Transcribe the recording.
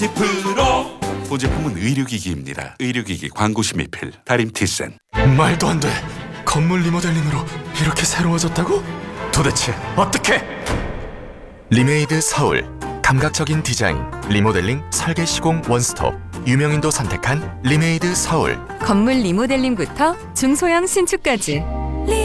10%. 본 제품은 의료기기입니다. 의료기기 광고 심의필 다림티센. 말도 안 돼. 건물 리모델링으로 이렇게 새로워졌다고? 도대체 어떻게? 리메이드 서울. 감각적인 디자인, 리모델링, 설계 시공 원스톱. 유명인도 선택한 리메이드 서울. 건물 리모델링부터 중소형 신축까지